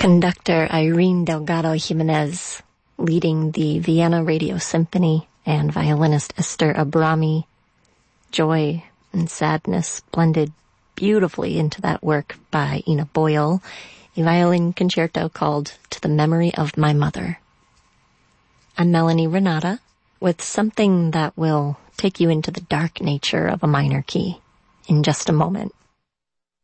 Conductor Irene Delgado Jimenez leading the Vienna Radio Symphony, and violinist Esther Abrami. Joy and sadness blended beautifully into that work by Ina Boyle, a violin concerto called To the Memory of My Mother. I'm Melanie Renata with something that will take you into the dark nature of a minor key in just a moment.